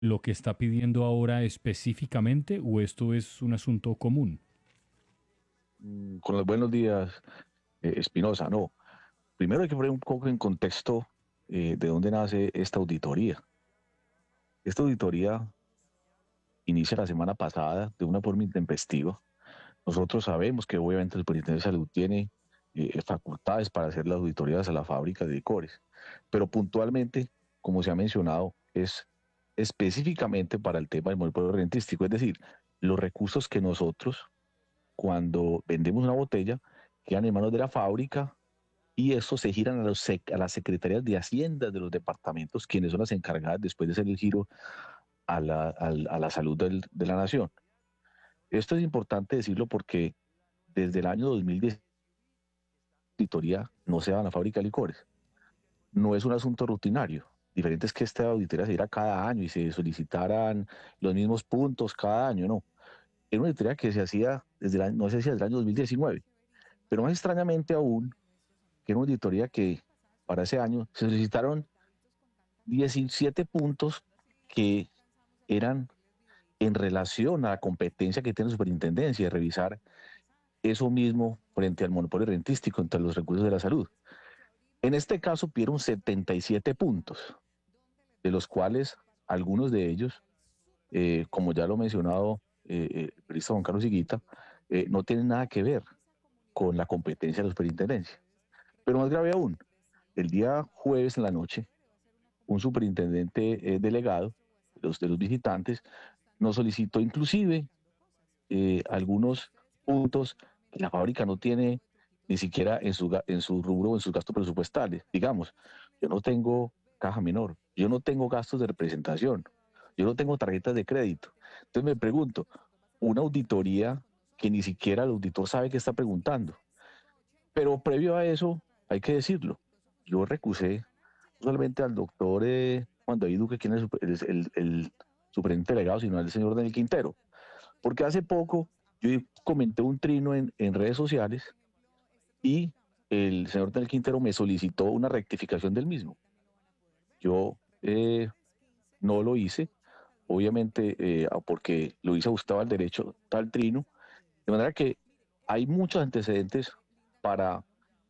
lo que está pidiendo ahora específicamente o esto es un asunto común? Con los buenos días, Espinosa. No, primero hay que poner un poco en contexto de dónde nace esta auditoría. Esta auditoría inicia la semana pasada de una forma intempestiva. Nosotros sabemos que obviamente el Superintendente de Salud tiene facultades para hacer las auditorías a las fábricas de licores, pero puntualmente, como se ha mencionado, es específicamente para el tema del monopolio rentístico, es decir, los recursos que nosotros, cuando vendemos una botella, quedan en manos de la fábrica y estos se giran a las secretarías de Hacienda de los departamentos, quienes son las encargadas después de hacer el giro a la salud de la nación. Esto es importante decirlo porque desde el año 2010 la auditoría no se va a la fábrica de licores. No es un asunto rutinario. Diferente es que esta auditoría se diera cada año y se solicitaran los mismos puntos cada año, no. Era una auditoría que se hacía desde el año, no se hacía desde el año 2019, pero más extrañamente aún, que era una auditoría que para ese año se solicitaron 17 puntos que eran en relación a la competencia que tiene la superintendencia de revisar eso mismo frente al monopolio rentístico entre los recursos de la salud. En este caso pidieron 77 puntos, de los cuales algunos de ellos, como ya lo ha mencionado el periodista Juan Carlos Higuita, no tienen nada que ver con la competencia de la superintendencia. Pero más grave aún, el día jueves en la noche, un superintendente delegado de los visitantes nos solicitó inclusive algunos puntos que la fábrica no tiene ni siquiera en su rubro o en sus gastos presupuestales. Digamos, yo no tengo caja menor, yo no tengo gastos de representación, yo no tengo tarjetas de crédito. Entonces me pregunto, una auditoría que ni siquiera el auditor sabe qué está preguntando. Pero previo a eso, hay que decirlo, yo recusé no solamente al doctor Juan David Duque, quien es el superintendente delegado, sino al señor Daniel Quintero. Porque hace poco yo comenté un trino en redes sociales y el señor Daniel Quintero me solicitó una rectificación del mismo. Yo no lo hice, obviamente porque lo hice ajustado al derecho tal trino, de manera que hay muchos antecedentes para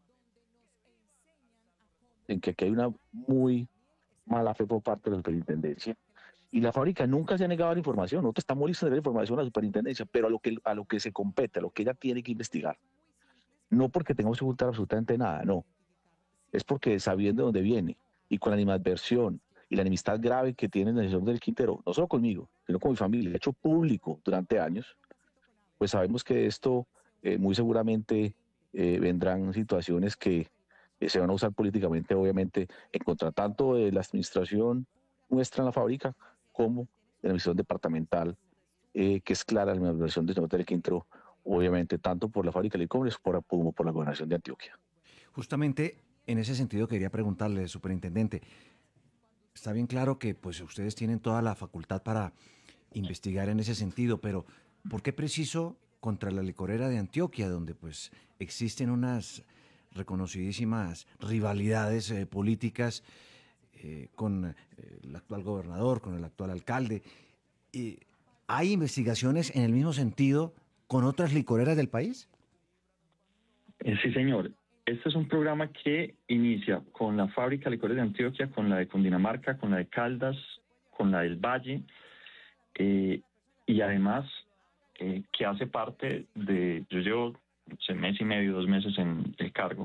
en que aquí hay una muy mala fe por parte de la superintendencia. Y la fábrica nunca se ha negado a la información, nosotros estamos listos de dar información a la superintendencia, pero a lo que se compete, a lo que ella tiene que investigar. No porque tengamos que ocultar absolutamente nada, no. Es porque sabiendo de dónde viene y con la animadversión y la enemistad grave que tiene el señor del Quintero, no solo conmigo, sino con mi familia, hecho público durante años, pues sabemos que esto muy seguramente vendrán situaciones que se van a usar políticamente, obviamente, en contra tanto de la administración nuestra en la fábrica como de la administración departamental, que es clara la versión del señor del Quintero, obviamente, tanto por la fábrica de licores como por la gobernación de Antioquia. Justamente en ese sentido quería preguntarle, superintendente, está bien claro que pues ustedes tienen toda la facultad para investigar en ese sentido, pero ¿por qué preciso contra la licorera de Antioquia, donde pues existen unas reconocidísimas rivalidades políticas con el actual gobernador, con el actual alcalde? Y ¿hay investigaciones en el mismo sentido con otras licoreras del país? Sí, señor. Este es un programa que inicia con la fábrica de licores de Antioquia, con la de Cundinamarca, con la de Caldas, con la del Valle, eh, y además que hace parte de, yo llevo mes y medio, 2 meses en el cargo,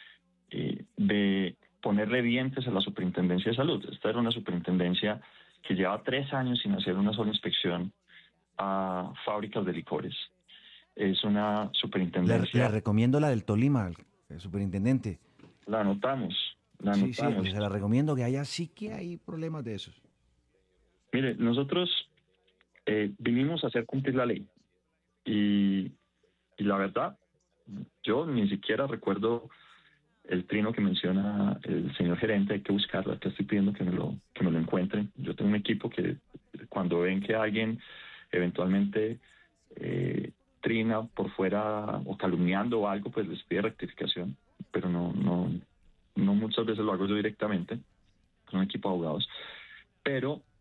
de ponerle dientes a la Superintendencia de Salud. Esta era una superintendencia que lleva 3 años sin hacer una sola inspección a fábricas de licores. Es una Le superintendencia, recomiendo la del Tolima, superintendente. la anotamos, la Sí, sí, anotamos. se la recomiendo, que allá sí que hay problemas de esos. Mire, nosotros vinimos a hacer cumplir la ley y, y la verdad, yo ni siquiera recuerdo el trino que menciona el señor gerente. Hay que buscarlo, que estoy pidiendo que me lo encuentren. Yo tengo un equipo que cuando ven que alguien eventualmente trina por fuera o calumniando o algo, pues les pide rectificación, pero no muchas veces lo hago yo directamente, con un equipo de abogados. Pero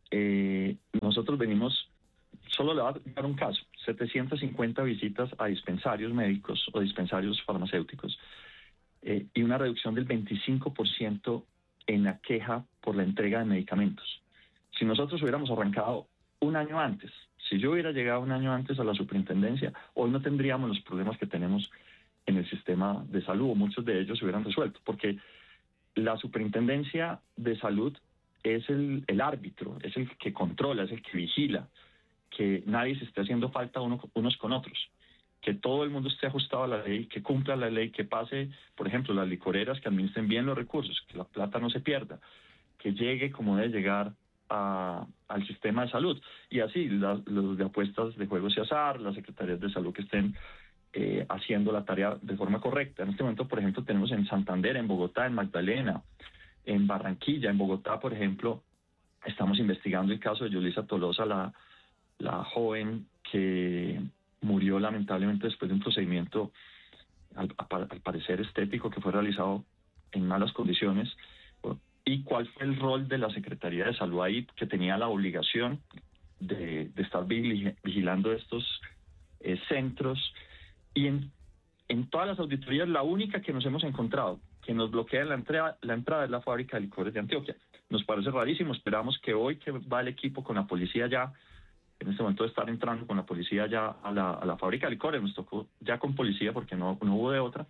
nosotros venimos, solo le voy a dar un caso, 750 visitas a dispensarios médicos o dispensarios farmacéuticos, y una reducción del 25% en la queja por la entrega de medicamentos. Si nosotros hubiéramos arrancado un año antes, si yo hubiera llegado un año antes a la superintendencia, hoy no tendríamos los problemas que tenemos en el sistema de salud, o muchos de ellos se hubieran resuelto, porque la superintendencia de salud es el árbitro, es el que controla, es el que vigila que nadie se esté haciendo falta unos con otros, que todo el mundo esté ajustado a la ley, que cumpla la ley, que pase, por ejemplo, las licoreras que administren bien los recursos, que la plata no se pierda, que llegue como debe llegar al sistema de salud. Y así, los de apuestas de juegos y azar, las secretarías de salud que estén haciendo la tarea de forma correcta. En este momento, por ejemplo, tenemos en Santander, en Bogotá, en Magdalena, en Barranquilla, en Bogotá, por ejemplo, estamos investigando el caso de Yulisa Tolosa, la joven que murió lamentablemente después de un procedimiento, al parecer estético, que fue realizado en malas condiciones. ¿Y cuál fue el rol de la Secretaría de Salud ahí, que tenía la obligación de estar vigilando estos centros? Y en todas las auditorías, la única que nos hemos encontrado que nos bloquea la entrada es la fábrica de licores de Antioquia. Nos parece rarísimo, esperamos que hoy que va el equipo con la policía ya, en este momento de estar entrando con la policía ya a la fábrica de licores, nos tocó ya con policía porque no hubo de otra,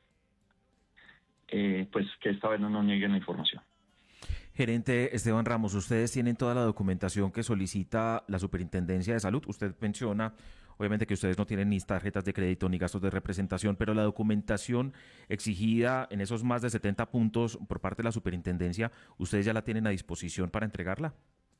pues que esta vez no nos nieguen la información. Gerente Esteban Ramos, ustedes tienen toda la documentación que solicita la Superintendencia de Salud. Usted menciona, obviamente, que ustedes no tienen ni tarjetas de crédito ni gastos de representación, pero la documentación exigida en esos más de 70 puntos por parte de la Superintendencia, ¿ustedes ya la tienen a disposición para entregarla?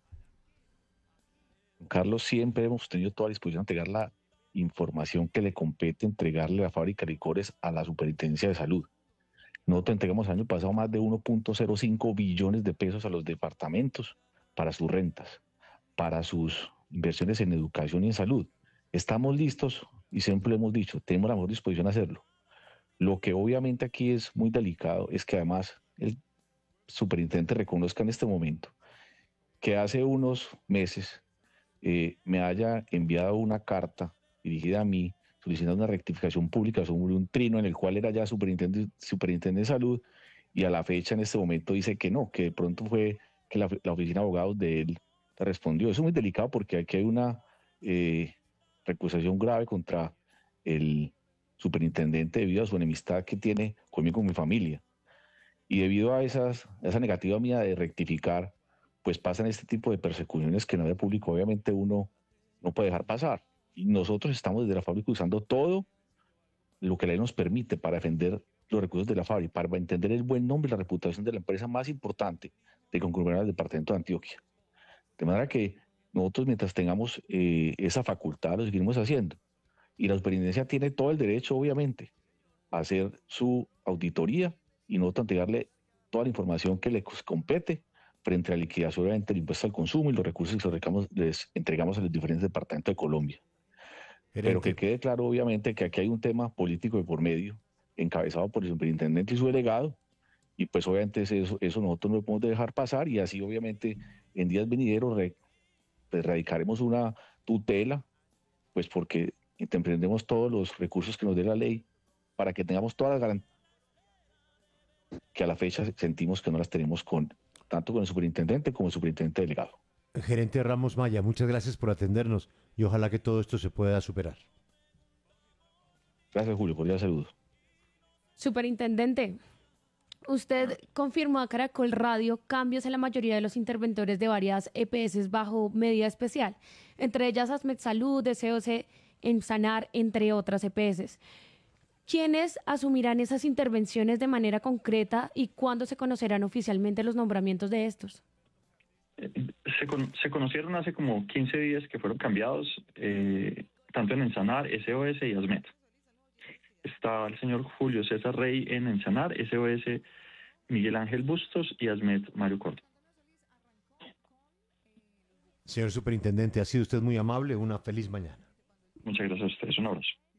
Carlos, siempre hemos tenido toda la disposición de entregar la información que le compete entregarle a la fábrica de licores a la Superintendencia de Salud. Nosotros entregamos el año pasado más de 1.05 billones de pesos a los departamentos para sus rentas, para sus inversiones en educación y en salud. Estamos listos y siempre lo hemos dicho, tenemos la mejor disposición a hacerlo. Lo que obviamente aquí es muy delicado es que además el superintendente reconozca en este momento que hace unos meses me haya enviado una carta dirigida a mí solicitando una rectificación pública sobre un trino en el cual era ya superintendente de salud, y a la fecha en este momento dice que no, que de pronto fue que la oficina de abogados de él respondió. Eso es muy delicado porque aquí hay una recusación grave contra el superintendente debido a su enemistad que tiene conmigo y con mi familia. Y debido a esa negativa mía de rectificar, pues pasan este tipo de persecuciones que en la vida pública obviamente uno no puede dejar pasar. Y nosotros estamos desde la fábrica usando todo lo que la ley nos permite para defender los recursos de la fábrica, para entender el buen nombre y la reputación de la empresa más importante de conglomerado del departamento de Antioquia. De manera que nosotros, mientras tengamos esa facultad, lo seguiremos haciendo. Y la superintendencia tiene todo el derecho, obviamente, a hacer su auditoría y nosotros entregarle toda la información que le compete frente a la liquidación, obviamente, del impuesto al consumo y los recursos que les entregamos a los diferentes departamentos de Colombia. Gerente. Pero que quede claro, obviamente, que aquí hay un tema político de por medio, encabezado por el superintendente y su delegado, y pues obviamente eso nosotros no lo podemos dejar pasar, y así obviamente en días venideros pues, radicaremos una tutela, pues porque emprendemos todos los recursos que nos dé la ley para que tengamos todas las garantías que a la fecha sentimos que no las tenemos tanto con el superintendente como el superintendente delegado. Gerente Ramos Maya, muchas gracias por atendernos y ojalá que todo esto se pueda superar. Gracias, Julio. Cordial saludo. Superintendente, usted confirmó a Caracol Radio cambios en la mayoría de los interventores de varias EPS bajo medida especial, entre ellas Asmed Salud, SOS, Sanar, entre otras EPS. ¿Quiénes asumirán esas intervenciones de manera concreta y cuándo se conocerán oficialmente los nombramientos de estos? Se conocieron hace como 15 días que fueron cambiados, tanto en Ensanar, SOS y Asmed. Está el señor Julio César Rey en Ensanar, SOS Miguel Ángel Bustos y Asmed Mario Córdoba. Señor Superintendente, ha sido usted muy amable. Una feliz mañana. Muchas gracias a ustedes. Un abrazo.